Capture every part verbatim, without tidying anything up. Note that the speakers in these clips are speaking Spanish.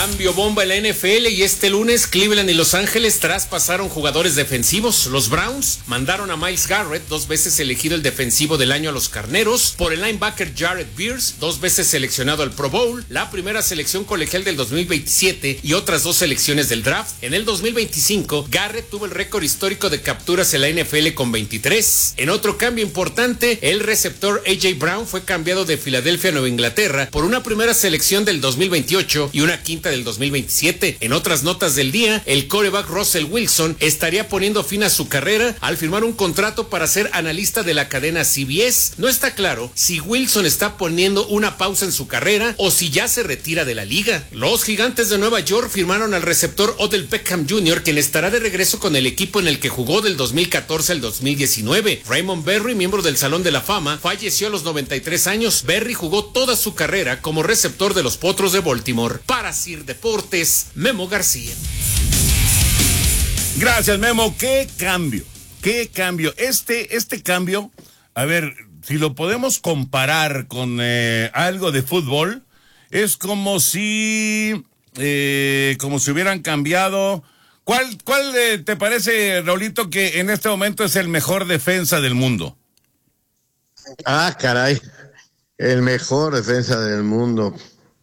Cambio bomba en la N F L y este lunes Cleveland y Los Ángeles traspasaron jugadores defensivos. Los Browns mandaron a Myles Garrett, dos veces elegido el defensivo del año a los Carneros, por el linebacker Jared Beers, dos veces seleccionado al Pro Bowl, la primera selección colegial del dos mil veintisiete y otras dos selecciones del draft. En el dos mil veinticinco, Garrett tuvo el récord histórico de capturas en la N F L con veintitrés. En otro cambio importante, el receptor A J Brown fue cambiado de Filadelfia a Nueva Inglaterra por una primera selección del dos mil veintiocho y una quinta del dos mil veintisiete. En otras notas del día, el quarterback Russell Wilson estaría poniendo fin a su carrera al firmar un contrato para ser analista de la cadena C B S. No está claro si Wilson está poniendo una pausa en su carrera o si ya se retira de la liga. Los Gigantes de Nueva York firmaron al receptor Odell Beckham junior, quien estará de regreso con el equipo en el que jugó del dos mil catorce al dos mil diecinueve. Raymond Berry, miembro del Salón de la Fama, falleció a los noventa y tres años. Berry jugó toda su carrera como receptor de los Potros de Baltimore. Para Sir Deportes, Memo García. Gracias, Memo. Qué cambio, qué cambio. Este, este cambio, a ver, si lo podemos comparar con eh, algo de fútbol, es como si, eh, como si hubieran cambiado. ¿Cuál, cuál eh, te parece, Raulito, que en este momento es el mejor defensa del mundo? Ah, caray, el mejor defensa del mundo.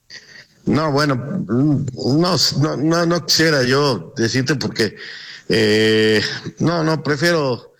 No, bueno, no, no, no, no quisiera yo decirte porque, eh, no, no, prefiero,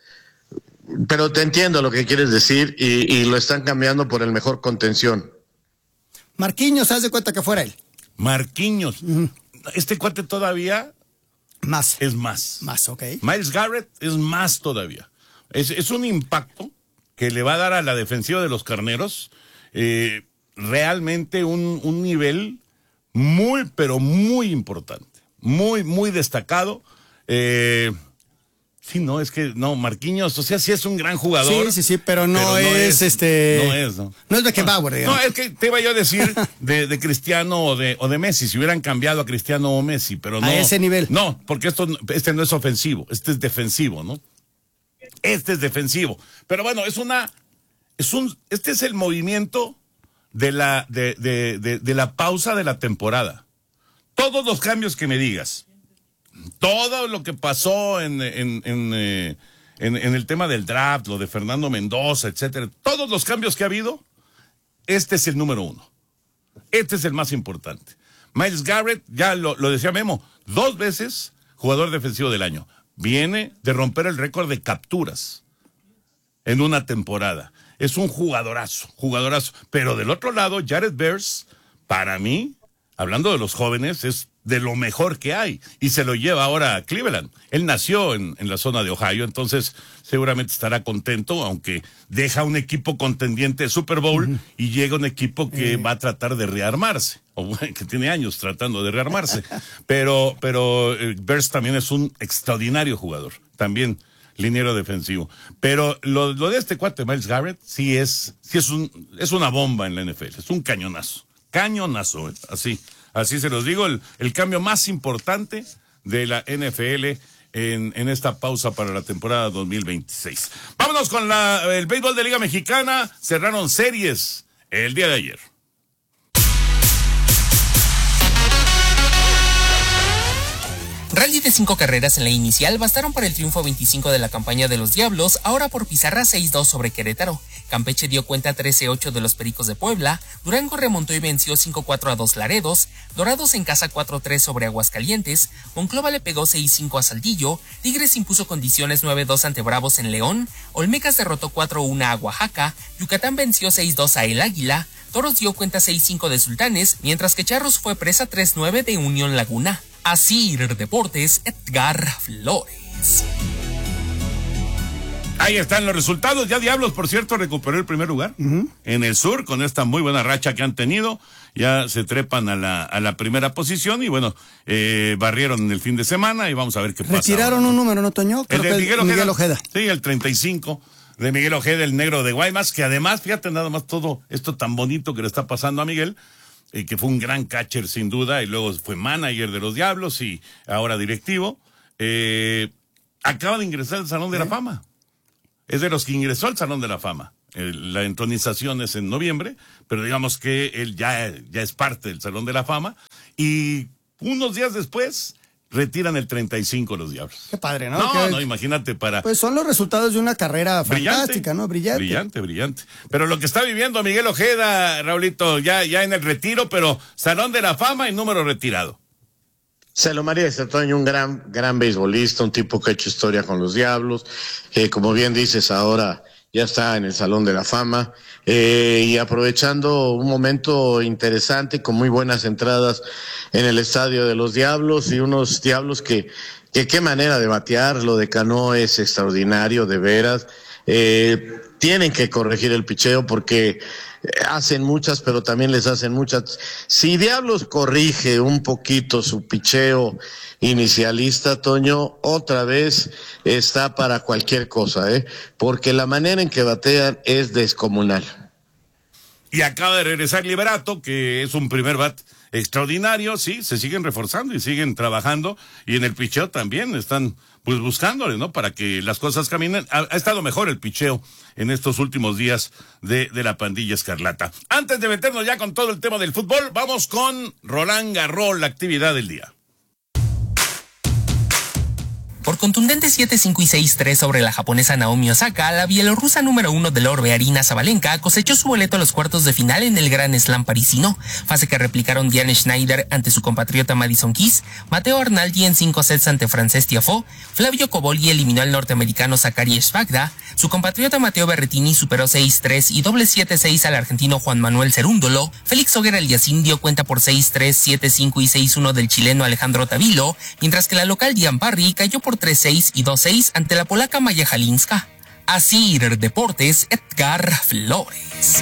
pero te entiendo lo que quieres decir y, y lo están cambiando por el mejor contención. Marquinhos, haz de cuenta que fuera él. Marquinhos. Uh-huh. Este cuate todavía más. Es más. Más, ok. Myles Garrett es más todavía. Es, es un impacto que le va a dar a la defensiva de los Carneros eh, realmente un, un nivel muy, pero muy importante. Muy, muy destacado. Eh, sí, no, es que, no, Marquinhos, o sea, sí es un gran jugador. Sí, sí, sí, pero no, pero no es, es, este... No es, ¿no? No es Beckenbauer, digamos. No, es que te iba yo a decir de, de Cristiano o de, o de Messi, si hubieran cambiado a Cristiano o Messi, pero no. A ese nivel. No, porque esto, este no es ofensivo, este es defensivo, ¿no? Este es defensivo. Pero bueno, es una, es un, este es el movimiento de la, de, de, de, de la pausa de la temporada. Todos los cambios que me digas, todo lo que pasó en, en, en, eh, en, en el tema del draft, lo de Fernando Mendoza, etcétera, todos los cambios que ha habido, este es el número uno. Este es el más importante. Myles Garrett, ya lo, lo decía Memo, dos veces jugador defensivo del año. Viene de romper el récord de capturas en una temporada. Es un jugadorazo, jugadorazo. Pero del otro lado, Jared Beers, para mí, hablando de los jóvenes, es de lo mejor que hay. Y se lo lleva ahora a Cleveland. Él nació en, en la zona de Ohio, entonces seguramente estará contento, aunque deja un equipo contendiente de Super Bowl uh-huh. y llega un equipo que eh. va a tratar de rearmarse. O que tiene años tratando de rearmarse. pero pero eh, Beers también es un extraordinario jugador. También liniero defensivo. Pero lo, lo de este cuate, Myles Garrett, sí es, sí es un, es una bomba en la N F L. Es un cañonazo. Cañonazo, ¿eh? Así. Así se los digo, el, el cambio más importante de la N F L en, en esta pausa para la temporada dos mil veintiséis. Vámonos con la, el béisbol de Liga Mexicana. Cerraron series el día de ayer. Rally de cinco carreras en la inicial bastaron para el triunfo veinticinco de la campaña de los Diablos, ahora por pizarra seis dos sobre Querétaro. Campeche dio cuenta trece ocho de los Pericos de Puebla, Durango remontó y venció cinco cuatro a dos Laredos, Dorados en casa cuatro tres sobre Aguascalientes, Monclova le pegó seis cinco a Saltillo, Tigres impuso condiciones nueve dos ante Bravos en León, Olmecas derrotó cuatro uno a Oaxaca, Yucatán venció seis dos a El Águila, Toros dio cuenta seis cinco de Sultanes, mientras que Charros fue presa tres nueve de Unión Laguna. Asir Deportes, Edgar Flores. Ahí están los resultados. Ya Diablos, por cierto, recuperó el primer lugar uh-huh. en el sur con esta muy buena racha que han tenido. Ya se trepan a la, a la primera posición y bueno, eh, barrieron en el fin de semana y vamos a ver qué pasa. Retiraron ahora, ¿no? un número, ¿no, Toño? Creo el de que Miguel Ojeda. Miguel Ojeda. Sí, el treinta y cinco de Miguel Ojeda, el negro de Guaymas, que además, fíjate nada más todo esto tan bonito que le está pasando a Miguel. Eh, que fue un gran catcher sin duda, y luego fue manager de los Diablos y ahora directivo, eh, acaba de ingresar al Salón de la Fama. Es de los que ingresó al Salón de la Fama. Eh, la entronización es en noviembre, pero digamos que él ya, ya es parte del Salón de la Fama, y Unos días después, retiran el treinta y cinco los Diablos. Qué padre, ¿no? No, que, no, imagínate para... Pues son los resultados de una carrera brillante, fantástica, ¿no? Brillante. Brillante, brillante. Pero lo que está viviendo Miguel Ojeda, Raulito, ya, ya en el retiro, pero Salón de la Fama y número retirado. Se lo merece, Toño, un gran, gran beisbolista, un tipo que ha hecho historia con los Diablos, eh, como bien dices, ahora ya está en el Salón de la Fama, eh, y aprovechando un momento interesante con muy buenas entradas en el estadio de los Diablos y unos Diablos que, que qué manera de batear, lo de Cano es extraordinario, de veras, eh, tienen que corregir el picheo porque hacen muchas, pero también les hacen muchas. Si Diablos corrige un poquito su picheo inicialista, Toño, otra vez está para cualquier cosa, ¿eh? Porque la manera en que batean es descomunal. Y acaba de regresar Liberato, que es un primer bat extraordinario, sí, se siguen reforzando y siguen trabajando, y en el picheo también están pues buscándole, ¿no? Para que las cosas caminen. Ha, ha estado mejor el picheo en estos últimos días de, de la pandilla escarlata. Antes de meternos ya con todo el tema del fútbol, vamos con Roland Garros, la actividad del día. Por contundentes siete cinco y seis tres sobre la japonesa Naomi Osaka, la bielorrusa número uno del orbe Arina Sabalenka cosechó su boleto a los cuartos de final en el Grand Slam parisino, fase que replicaron Diane Schneider ante su compatriota Madison Keys, Matteo Arnaldi en cinco sets ante Frances Tiafoe, Flavio Cobolli eliminó al norteamericano Zachary Svagda, su compatriota Matteo Berrettini superó seis tres y doble siete seis al argentino Juan Manuel Cerúndolo, Félix Auger Aliassime dio cuenta por seis tres, siete cinco y seis uno del chileno Alejandro Tavilo, mientras que la local Diane Parry cayó por tres seis y dos seis ante la polaca Maya Halinska. Asir Deportes, Edgar Flores.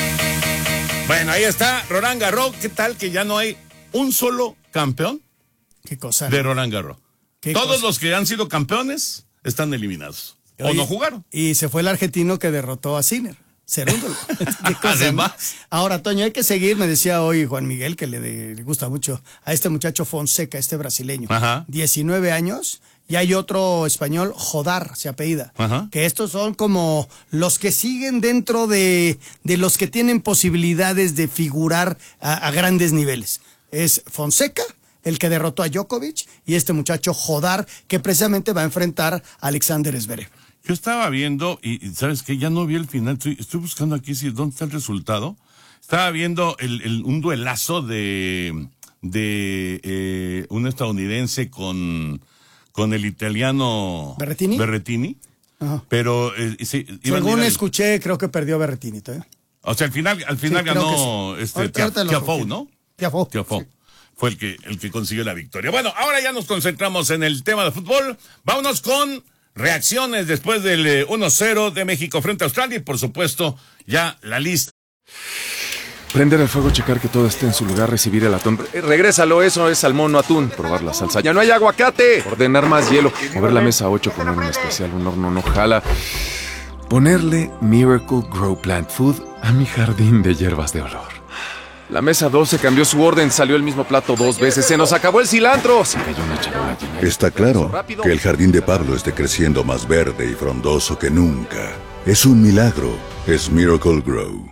Bueno, ahí está Roland Garros. ¿Qué tal que ya no hay un solo campeón? Qué cosa. De Roland Garros. Todos cosa? los que han sido campeones están eliminados. O Oye, no jugaron. Y se fue el argentino que derrotó a Sinner. Cerúndolo. Además. Ahora, Toño, hay que seguir, me decía hoy Juan Miguel, que le, de, le gusta mucho a este muchacho Fonseca, este brasileño. Ajá. diecinueve años, y hay otro español, Jodar, se apellida. Ajá. Que estos son como los que siguen dentro de, de los que tienen posibilidades de figurar a, a grandes niveles. Es Fonseca, el que derrotó a Djokovic, y este muchacho Jodar, que precisamente va a enfrentar a Alexander Zverev. Yo estaba viendo, y, y ¿sabes qué? Ya no vi el final. Estoy, estoy buscando aquí si dónde está el resultado. Estaba viendo el, el, un duelazo de, de eh, un estadounidense con, con el italiano ¿Berrettini? Berrettini. Ajá. Pero eh, sí, Según al, escuché, creo que perdió Berrettini. ¿eh? O sea, al final, al final Sí, creo ganó que sí. este Ahorita- ahorita lo Tiafoe, confirmo. ¿no? Tiafoe. Tiafoe. Sí. Fue el que, el que consiguió la victoria. Bueno, ahora ya nos concentramos en el tema de fútbol. Vámonos con reacciones después del eh, uno cero de México frente a Australia y, por supuesto, ya la lista. Prender el fuego, checar que todo esté en su lugar, recibir el atún. Eh, regrésalo, eso es salmón, no atún. Probar la salsa. ¡Ya no hay aguacate! Ordenar más hielo. Mover la mesa ocho, poner un especial, un horno no jala. Ponerle Miracle Grow Plant Food a mi jardín de hierbas de olor. La mesa doce cambió su orden, salió el mismo plato dos veces. ¡Se nos acabó el cilantro! Se cayó una charola llena. Está claro que el jardín de Pablo esté creciendo más verde y frondoso que nunca. Es un milagro. Es Miracle Grow.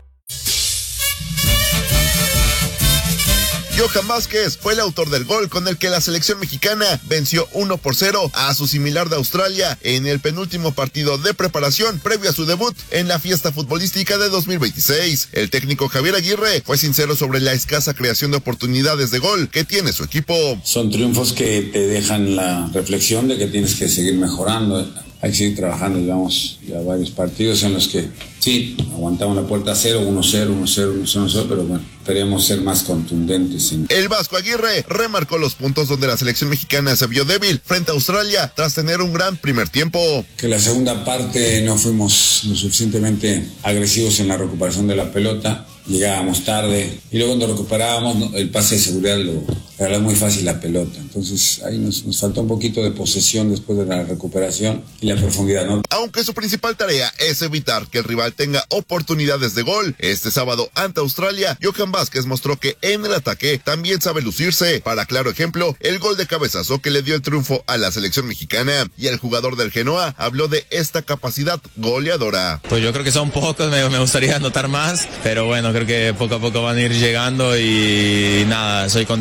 Johan Vázquez fue el autor del gol con el que la selección mexicana venció uno por cero a su similar de Australia en el penúltimo partido de preparación previo a su debut en la fiesta futbolística de dos mil veintiséis. El técnico Javier Aguirre fue sincero sobre la escasa creación de oportunidades de gol que tiene su equipo. Son triunfos que te dejan la reflexión de que tienes que seguir mejorando. Hay que seguir trabajando, llevamos ya varios partidos en los que sí, aguantamos la puerta a cero, uno cero, uno cero, uno cero, uno cero, pero bueno, queremos ser más contundentes. En... El Vasco Aguirre remarcó los puntos donde la selección mexicana se vio débil frente a Australia tras tener un gran primer tiempo. Que la segunda parte no fuimos lo suficientemente agresivos en la recuperación de la pelota, llegábamos tarde y luego cuando recuperábamos el pase de seguridad lo era muy fácil la pelota, entonces ahí nos, nos faltó un poquito de posesión después de la recuperación y la profundidad, ¿no? Aunque su principal tarea es evitar que el rival tenga oportunidades de gol, este sábado ante Australia, Johan Vázquez mostró que en el ataque también sabe lucirse. Para claro ejemplo, el gol de cabezazo que le dio el triunfo a la selección mexicana, y el jugador del Genoa habló de esta capacidad goleadora. Pues yo creo que son pocos, me, me gustaría anotar más, pero bueno, creo que poco a poco van a ir llegando y nada, soy contento por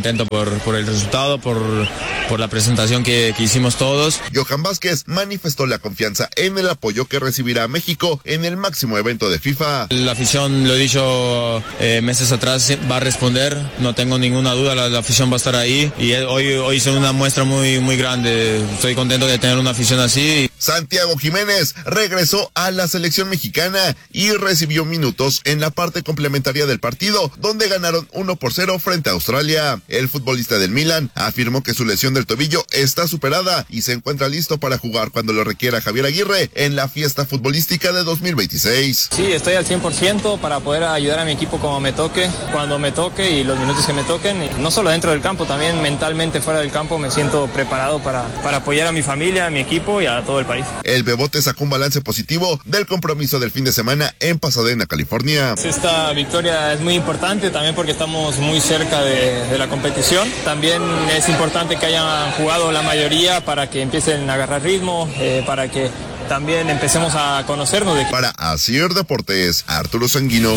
por, por el resultado, por, por la presentación que, que hicimos todos. Johan Vázquez manifestó la confianza en el apoyo que recibirá a México en el máximo evento de FIFA. La afición, lo he dicho eh, meses atrás, va a responder, no tengo ninguna duda, la, la afición va a estar ahí y hoy, hoy hice una muestra muy, muy grande. Estoy contento de tener una afición así. Santiago Jiménez regresó a la selección mexicana y recibió minutos en la parte complementaria del partido, donde ganaron uno por cero frente a Australia. El futbolista del Milan afirmó que su lesión del tobillo está superada y se encuentra listo para jugar cuando lo requiera Javier Aguirre en la fiesta futbolística de dos mil veintiséis. Sí, estoy al cien por ciento para poder ayudar a mi equipo como me toque, cuando me toque y los minutos que me toquen. Y no solo dentro del campo, también mentalmente fuera del campo me siento preparado para, para apoyar a mi familia, a mi equipo y a todo el país. El Bebote sacó un balance positivo del compromiso del fin de semana en Pasadena, California. Esta victoria es muy importante también porque estamos muy cerca de, de la competición. También es importante que hayan jugado la mayoría para que empiecen a agarrar ritmo, eh, para que también empecemos a conocernos. De... Para Asir Deportes, Arturo Sanguino.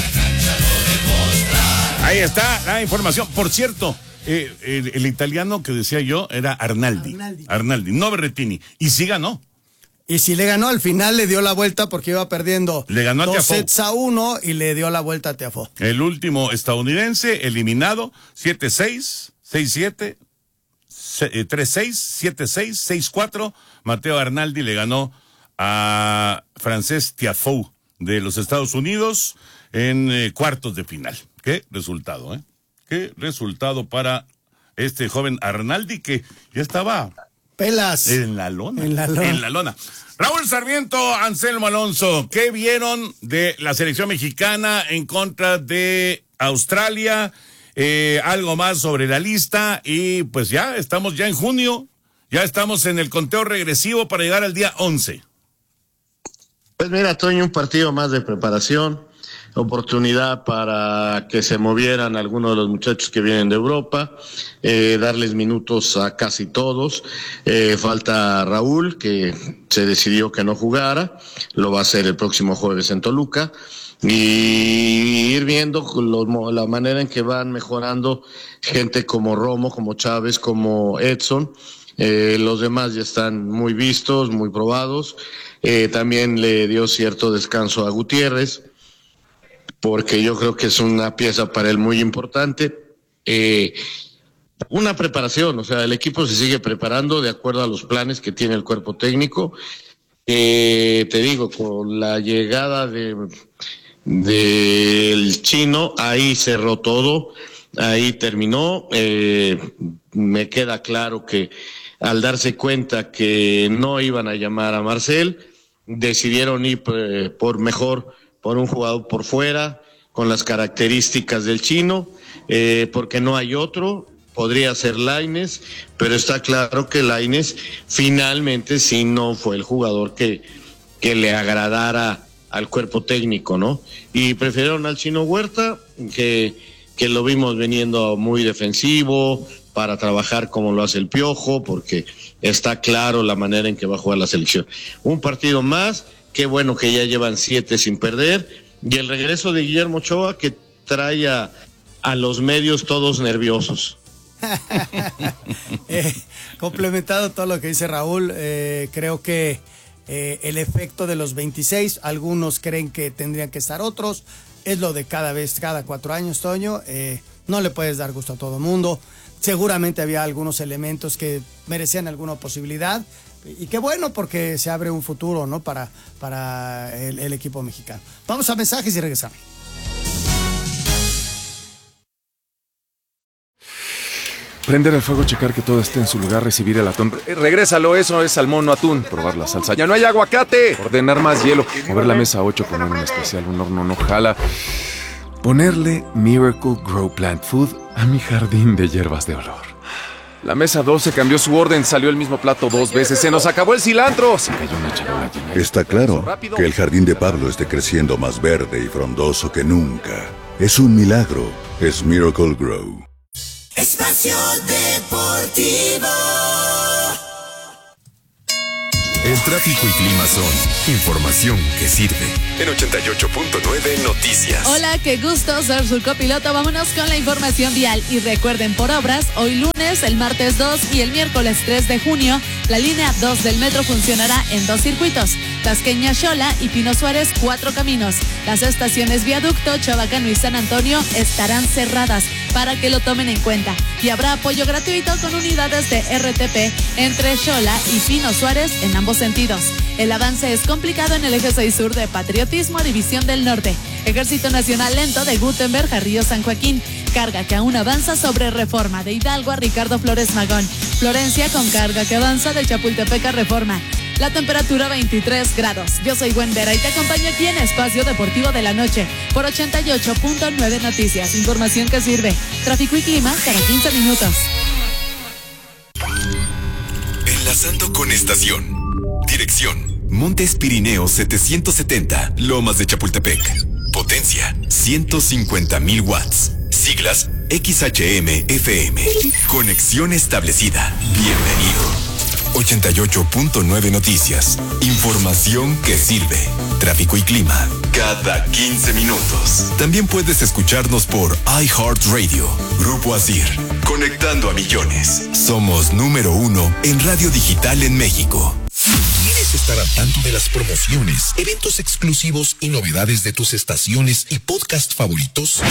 Ahí está la información. Por cierto, eh, el, el italiano que decía yo era Arnaldi. Arnaldi, Arnaldi no Berrettini. Y sí ganó. Y si le ganó, al final le dio la vuelta porque iba perdiendo le ganó a dos Tiafoe. sets a uno y le dio la vuelta a Tiafoe. El último estadounidense eliminado, siete seis, seis siete, tres seis, siete seis, seis cuatro. Matteo Arnaldi le ganó a Frances Tiafoe de los Estados Unidos en eh, cuartos de final. Qué resultado, ¿eh? Qué resultado para este joven Arnaldi que ya estaba... Pelas. En la lona. En la lona. En la lona. Raúl Sarmiento, Anselmo Alonso, ¿qué vieron de la selección mexicana en contra de Australia? Eh, algo más sobre la lista y pues ya estamos ya en junio, ya estamos en el conteo regresivo para llegar al día once. Pues mira, Toño, un partido más de preparación, oportunidad para que se movieran algunos de los muchachos que vienen de Europa, eh, darles minutos a casi todos. Eh, falta Raúl, que se decidió que no jugara, lo va a hacer el próximo jueves en Toluca, y ir viendo los, la manera en que van mejorando gente como Romo, como Chávez, como Edson. Eh, los demás ya están muy vistos, muy probados. Eh, también le dio cierto descanso a Gutiérrez, porque yo creo que es una pieza para él muy importante. Eh, una preparación, o sea, el equipo se sigue preparando de acuerdo a los planes que tiene el cuerpo técnico. Eh, te digo, con la llegada de del chino, ahí cerró todo, ahí terminó. Eh, me queda claro que al darse cuenta que no iban a llamar a Marcel, decidieron ir eh, por mejor por un jugador por fuera, con las características del chino, eh, porque no hay otro, podría ser Lainez, pero está claro que Lainez finalmente sí no fue el jugador que, que le agradara al cuerpo técnico, ¿no? Y prefirieron al chino Huerta, que, que lo vimos veniendo muy defensivo, para trabajar como lo hace el Piojo, porque está claro la manera en que va a jugar la selección. Un partido más. Qué bueno que ya llevan siete sin perder. Y el regreso de Guillermo Ochoa, que trae a, a los medios todos nerviosos. eh, complementado todo lo que dice Raúl, eh, creo que eh, el efecto de los veintiséis, algunos creen que tendrían que estar otros. Es lo de cada vez, cada cuatro años, Toño. Eh, no le puedes dar gusto a todo el mundo. Seguramente había algunos elementos que merecían alguna posibilidad. Y qué bueno, porque se abre un futuro, ¿no? Para, para el, el equipo mexicano. Vamos a mensajes y regresamos. Prender el fuego, checar que todo esté en su lugar, recibir el atún. Eh, regrésalo, eso es salmón, no atún. Probar la salsa. ¡Ya no hay aguacate! Ordenar más hielo. Mover la mesa ocho, poner un especial, un horno no jala. Ponerle Miracle Grow Plant Food a mi jardín de hierbas de olor. La mesa doce cambió su orden, salió el mismo plato dos veces, se nos acabó el cilantro. Se cayó una charola llena. Está claro que el jardín de Pablo esté creciendo más verde y frondoso que nunca. Es un milagro, es Miracle Grow. Espacio Deportivo. Entre Tráfico y clima son información que sirve. En ochenta y ocho punto nueve Noticias. Hola, qué gusto ser su copiloto. Vámonos con la información vial. Y recuerden, por obras, hoy lunes, el martes dos y el miércoles tres de junio, la línea dos del metro funcionará en dos circuitos: Tasqueña Xola y Pino Suárez, cuatro caminos. Las estaciones Viaducto, Chabacano y San Antonio estarán cerradas para que lo tomen en cuenta. Y habrá apoyo gratuito con unidades de R T P entre Xola y Pino Suárez en ambos sentidos. El avance es complicado en el eje seis sur de Patriotismo a División del Norte. Ejército Nacional lento de Gutenberg a Río San Joaquín. Carga que aún avanza sobre Reforma de Hidalgo a Ricardo Flores Magón. Florencia con carga que avanza de Chapultepec a Reforma. La temperatura veintitrés grados. Yo soy Gwen Vera y te acompaño aquí en Espacio Deportivo de la Noche por ochenta y ocho punto nueve Noticias. Información que sirve. Tráfico y clima cada quince minutos. Enlazando con estación. Dirección: Montes Pirineos setecientos setenta, Lomas de Chapultepec. Potencia: ciento cincuenta mil watts. Siglas: X H M F M. Conexión establecida. Bienvenido. ochenta y ocho punto nueve Noticias. Información que sirve. Tráfico y clima cada quince minutos. También puedes escucharnos por iHeartRadio. Grupo Asir. Conectando a millones. Somos número uno en radio digital en México. ¿Quieres estar al tanto de las promociones, eventos exclusivos y novedades de tus estaciones y podcast favoritos?